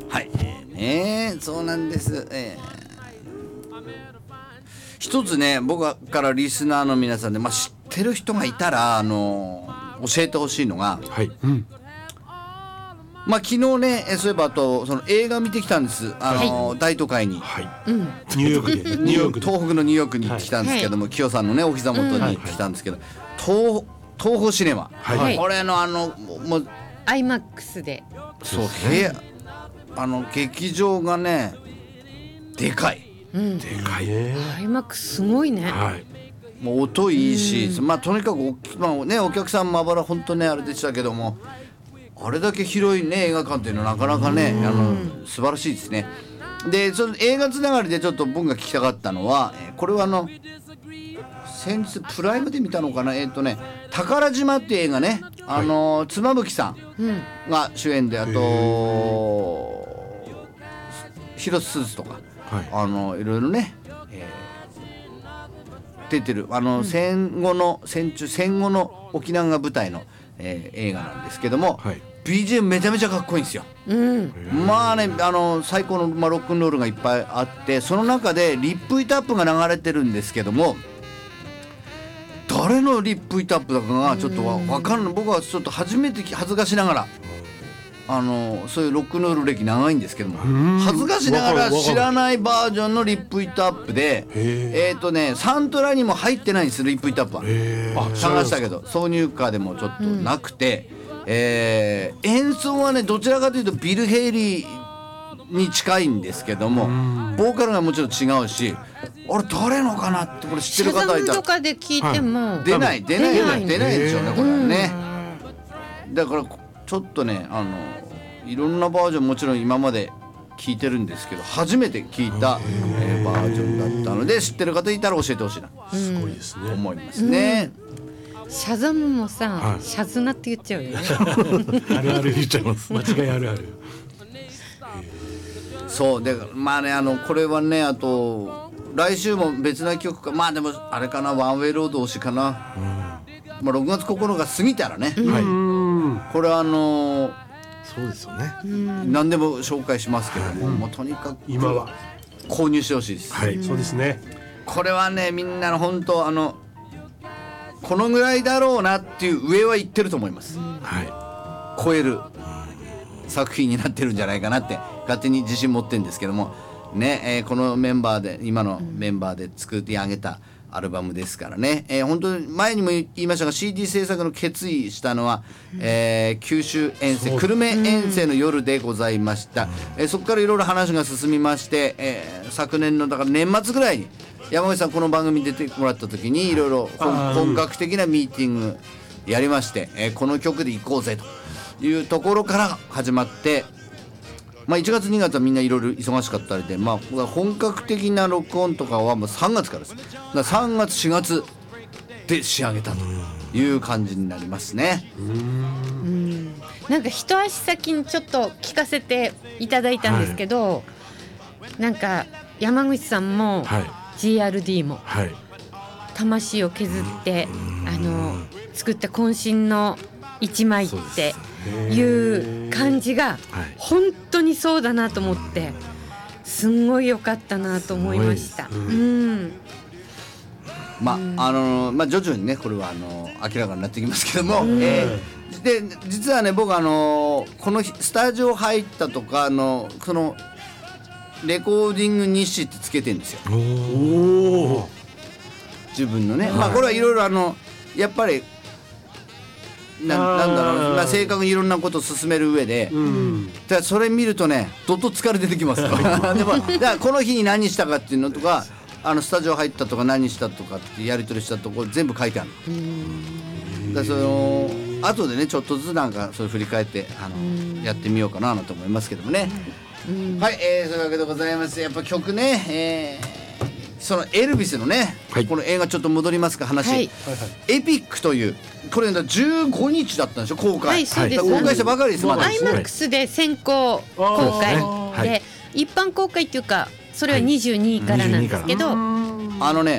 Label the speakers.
Speaker 1: はい、そうなんです。一つね、僕からリスナーの皆さんで、知ってる人がいたら教えてほしいのが、
Speaker 2: はい、
Speaker 1: 昨日ね、そういえばあとその映画見てきたんです。大都会に、
Speaker 2: はい、ニューヨークで
Speaker 1: 東北のニューヨークに行ってきたんですけども、清さんのねお膝元に行ってきたんですけど、東宝シネマ、これのもう
Speaker 3: IMAX で、
Speaker 1: そう劇場がねでかい、
Speaker 2: でかいね。
Speaker 3: IMAX すごいね。
Speaker 1: もう音いいし、とにかくお客さんまばら本当ねあれでしたけども、あれだけ広いね映画館っていうのはなかなかね素晴らしいですね。でその映画つながりでちょっと僕が聞きたかったのは、これは先日プライムで見たのかな、宝島っていう映画ね、妻夫木さんが主演で、あと広瀬すずとか、いろいろね、出てる戦後の沖縄が舞台の、映画なんですけども、BGM めちゃめちゃかっこいいんですよ。最高の、ロックンロールがいっぱいあって、その中でリップイタップが流れてるんですけども、誰のリップイタップだかがちょっと分かんない。僕はちょっと初めて恥ずかしながらそういうロックンロール歴長いんですけども、恥ずかしながら知らないバージョンのリップイットアップで、サントラにも入ってないんですリップイットアップは。探したけど挿入歌でもちょっとなくて、演奏はねどちらかというとビル・ヘイリーに近いんですけども、ボーカルがもちろん違うし、あれ誰のかなって、これ知ってる方いたら、
Speaker 3: シャザムとかで聞いても、
Speaker 1: 出ないでしょうねこれはね。だからちょっとねいろんなバージョンもちろん今まで聞いてるんですけど、初めて聞いた、バージョンだったので、知ってる方いたら教えてほしいな、
Speaker 2: すごいですね、
Speaker 1: 思いますね。
Speaker 3: シャザムもさ、シャズナって言っちゃうよね
Speaker 2: あるある言っちゃいます。間違いあるある。
Speaker 1: そうでこれはね、あと来週も別な曲か、でもあれかな、ワンウェイロード推しかな、6月9日過ぎたらね、これ
Speaker 2: そうですよね、
Speaker 1: 何でも紹介しますけども、もうとにかく
Speaker 2: 今は
Speaker 1: 購入してほしいです。
Speaker 2: そうですね。
Speaker 1: これはねみんなの本当このぐらいだろうなっていう上は行ってると思います。超える作品になってるんじゃないかなって勝手に自信持ってるんですけどもね、このメンバーで、今のメンバーで作り上げたアルバムですからね、本当に前にも言いましたが CD 制作の決意したのは、九州遠征久留米遠征の夜でございました。そこからいろいろ話が進みまして、昨年のだから年末ぐらいに山口さんこの番組に出てもらった時にいろいろ本格的なミーティングやりまして、この曲で行こうぜというところから始まって、1月2月はみんないろいろ忙しかったりで、本格的な録音とかはもう3月からです。だから3月4月で仕上げたという感じになりますね。
Speaker 3: なんか一足先にちょっと聞かせていただいたんですけど、なんか山口さんも GRD も魂を削って作った渾身の一枚っていう感じが本当にそうだなと思って、すんごい良かったなと思いました。徐々にねこれは明らかになってきますけども、で実はね僕このスタジオ入ったとかそのレコーディング日誌ってつけてるんですよ。自分のね、これはいろいろやっぱりなんだろう、正確にいろんなことを進める上で、だそれ見るとねどっと疲れ出てきますでもだからこの日に何したかっていうのとか、スタジオ入ったとか何したとかってやり取りしたところ全部書いてある。だその後でねちょっとずつなんかそれ振り返ってやってみようかなと思いますけどもね。はい、そういうわけでございます。やっぱ曲ね、そのエルビスのね、この映画ちょっと戻りますか話、エピックというこれ15日だったんでしょ公開、そうです。公開したばかりです。 もう IMAX で先行公開で、一般公開っていうかそれは22からなんですけど、